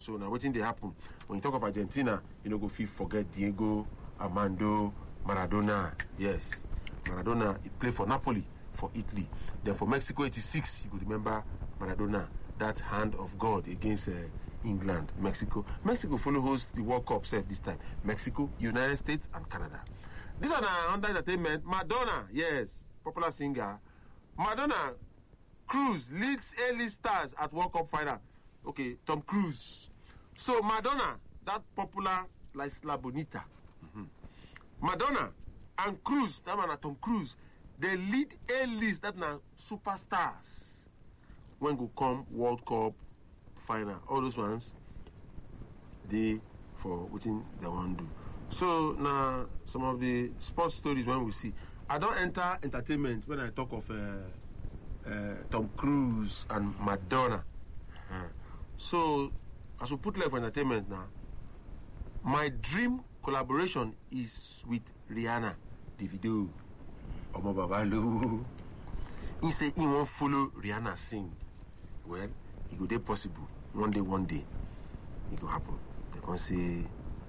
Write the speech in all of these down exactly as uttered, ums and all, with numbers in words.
So now what thing they happen? When you talk of Argentina, you know, go feel forget Diego Armando Maradona. Yes. Maradona, he played for Napoli, for Italy. Then for Mexico eighty-six, you could remember Maradona, that hand of God against uh, England, Mexico. Mexico follow host the World Cup self this time. Mexico, United States, and Canada. This one uh, under entertainment, Madonna, yes, popular singer. Madonna Cruise leads A-list stars at World Cup final. Okay, Tom Cruise. So Madonna, that popular like La Bonita. Mm-hmm. Madonna and Cruise, that one Tom Cruise, they lead A-list, that now superstars when go come World Cup final. All those ones, they for what they want to do. So now some of the sports stories when we see. I don't enter entertainment when I talk of uh, uh, Tom Cruise and Madonna. Uh-huh. So as we put left for entertainment now, my dream collaboration is with Rihanna, Davido, Omo Babalu. He say he won't follow Rihanna sing. Well, it could be possible. One day, one day, it will happen. They can say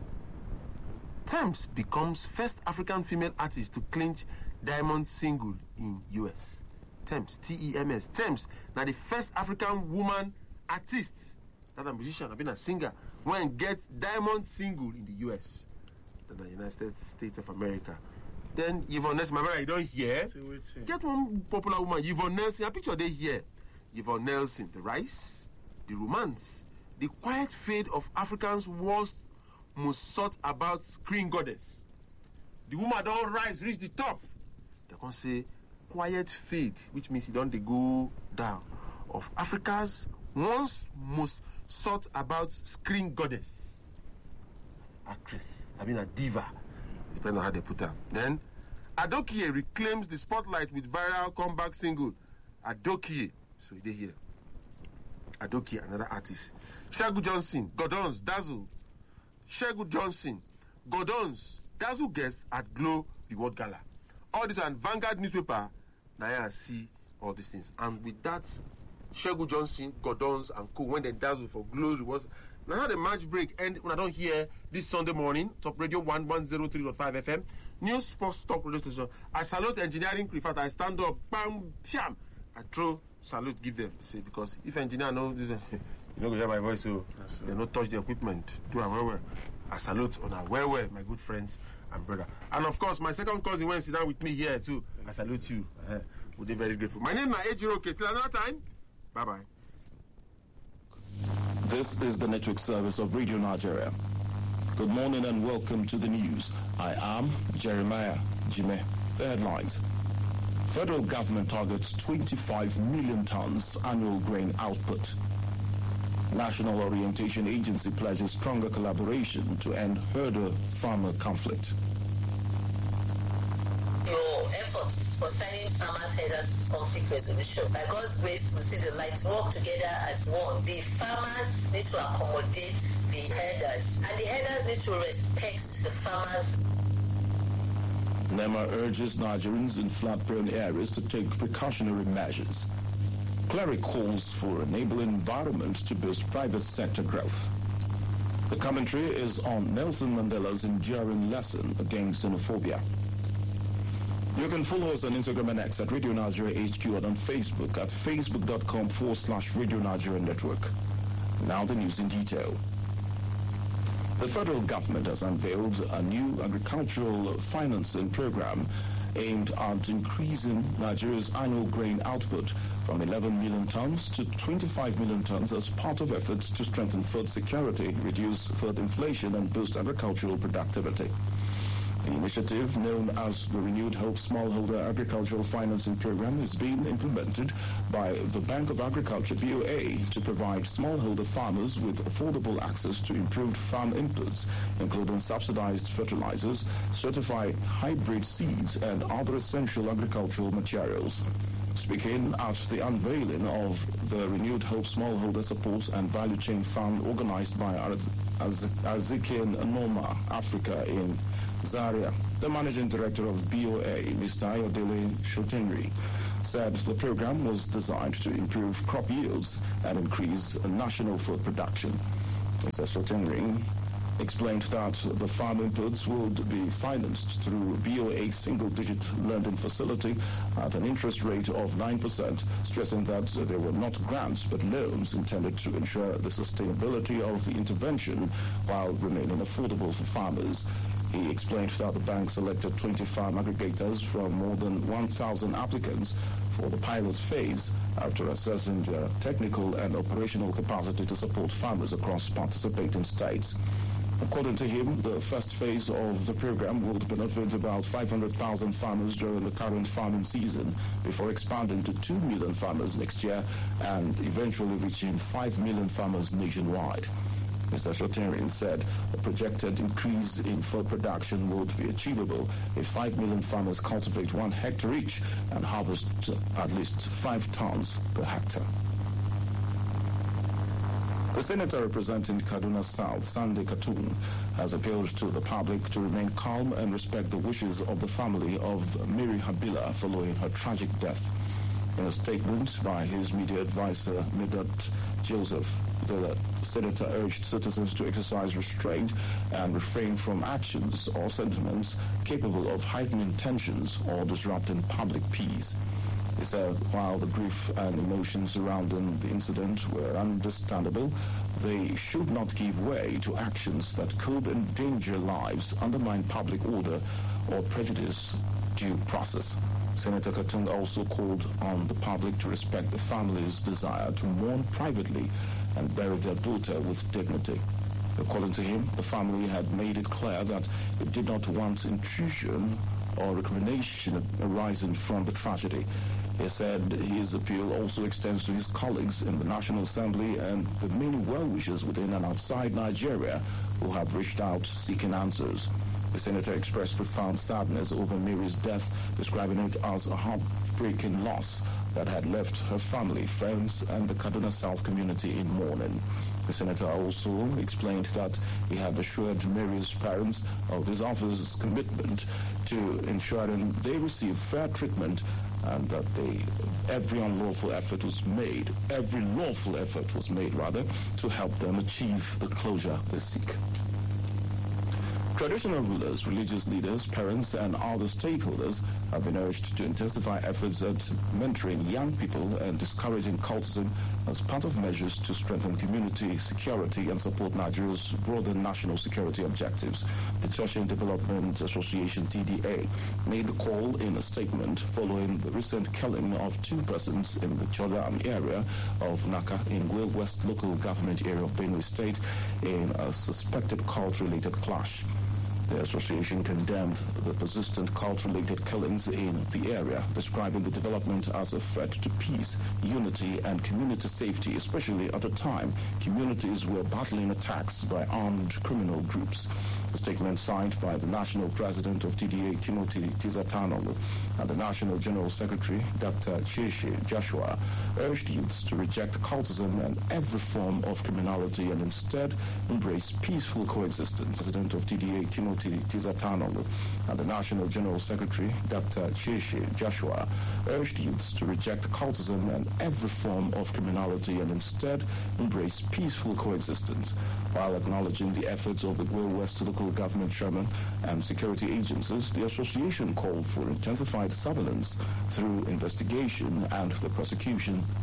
Tems becomes first African female artist to clinch diamond single in U S. Tems, T E M S. Tems, now the first African woman artist, not a musician, I've been a singer, when gets diamond single in the U S, the United States of America. Then Yvonne Nelson, my brother, you don't hear. Get one popular woman, Yvonne Nelson. I picture they here. Yvonne Nelson, the rise, the romance, the quiet fade of Africans' worst, most sought about screen goddess. The woman don't rise, reach the top. They can say quiet fade, which means it don't they go down, of Africa's once most sought about screen goddess. Actress, I mean a diva. It depends on how they put her. Then Adokie reclaims the spotlight with viral comeback single Adokie. So they here. Adokie, another artist. Shegu Johnson, Gordon's Dazzle. Shegu Johnson, Gordon's Dazzle guest at Glow Reward Gala. All this on Vanguard newspaper. Now I see all these things. And with that, Shegu Johnson, Gordon's and Co. when they Dazzle for Glow Rewards. Now how the match break end when I don't hear this Sunday morning, Top Radio one one zero three point five F M, News Sports Talk Radio Station. I salute engineering preferred. I stand up, bam, sham. I throw salute, give them. Say because if engineer know this, you know, hear my voice, so yes, they don't touch the equipment. Do a well, well. I salute on a well, well, my good friends and brother. And of course, my second cousin went sit down with me here too. I salute you. Uh, we'll be very grateful. My name is Ejiro K. Till another time. Bye bye. This is the network service of Radio Nigeria. Good morning and welcome to the news. I am Jeremiah Jime. The headlines. Federal government targets twenty-five million tons annual grain output. National Orientation Agency pledges stronger collaboration to end herder-farmer conflict. Your efforts concerning farmers' herders conflict resolution. By God's grace, we see the light work together as one. The farmers need to accommodate the herders, and the herders need to respect the farmers. NEMA urges Nigerians in flood-prone areas to take precautionary measures. Cleric calls for enabling environment to boost private sector growth. The commentary is on Nelson Mandela's enduring lesson against xenophobia. You can follow us on Instagram and X at Radio Nigeria H Q and on Facebook at facebook.com forward slash Radio Nigeria Network. Now the news in detail. The federal government has unveiled a new agricultural financing program aimed at increasing Nigeria's annual grain output from eleven million tons to twenty-five million tons as part of efforts to strengthen food security, reduce food inflation, and boost agricultural productivity. The initiative, known as the Renewed Hope Smallholder Agricultural Financing Program, is being implemented by the Bank of Agriculture, B O A, to provide smallholder farmers with affordable access to improved farm inputs, including subsidized fertilizers, certified hybrid seeds, and other essential agricultural materials. Speaking at the unveiling of the Renewed Hope Smallholder Support and Value Chain Fund organized by Arzikin Norma Africa in Zaria, the managing director of B O A, Mister Ayodele Shotenri, said the program was designed to improve crop yields and increase national food production. Mister Sotenring explained that the farm inputs would be financed through B O A single-digit lending facility at an interest rate of nine percent, stressing that they were not grants but loans intended to ensure the sustainability of the intervention while remaining affordable for farmers. He explained that the bank selected twenty farm aggregators from more than one thousand applicants for the pilot phase after assessing their technical and operational capacity to support farmers across participating states. According to him, the first phase of the program will benefit about five hundred thousand farmers during the current farming season before expanding to two million farmers next year and eventually reaching five million farmers nationwide. Mister Sotenring said a projected increase in food production would be achievable if five million farmers cultivate one hectare each and harvest at least five tons per hectare. The senator representing Kaduna South, Sunday Katun, has appealed to the public to remain calm and respect the wishes of the family of Mary Habila following her tragic death. In a statement by his media advisor, Medot Joseph, the senator urged citizens to exercise restraint and refrain from actions or sentiments capable of heightening tensions or disrupting public peace. He said while the grief and emotions surrounding the incident were understandable, they should not give way to actions that could endanger lives, undermine public order, or prejudice due process. Senator Katung also called on the public to respect the family's desire to mourn privately and bury their daughter with dignity. According to him, the family had made it clear that it did not want intrusion or recrimination arising from the tragedy. He said his appeal also extends to his colleagues in the National Assembly and the many well-wishers within and outside Nigeria who have reached out seeking answers. The senator expressed profound sadness over Mary's death, describing it as a heartbreaking loss that had left her family, friends, and the Kaduna South community in mourning. The senator also explained that he had assured Mary's parents of his office's commitment to ensuring they receive fair treatment and that they, every unlawful effort was made, every lawful effort was made, rather, to help them achieve the closure they seek. Traditional rulers, religious leaders, parents, and other stakeholders have been urged to intensify efforts at mentoring young people and discouraging cultism as part of measures to strengthen community security and support Nigeria's broader national security objectives. The Toshin Development Association, T D A, made the call in a statement following the recent killing of two persons in the Chodam area of Naka in Gwil West local government area of Benue State in a suspected cult-related clash. The association condemned the persistent cult-related killings in the area, describing the development as a threat to peace, unity, and community safety, especially at a time communities were battling attacks by armed criminal groups. The statement signed by the National President of T D A, Timothy Tizatanog, and the National General Secretary, Doctor Cheshe Joshua, urged youths to reject cultism and every form of criminality and instead embrace peaceful coexistence. President of T D A, Timothy Tizatanog, and the National General Secretary, Doctor Cheshe Joshua, urged youths to reject cultism and every form of criminality and instead embrace peaceful coexistence. While acknowledging the efforts of the Gwil West local government chairman and security agencies, the association called for intensified surveillance through investigation and the prosecution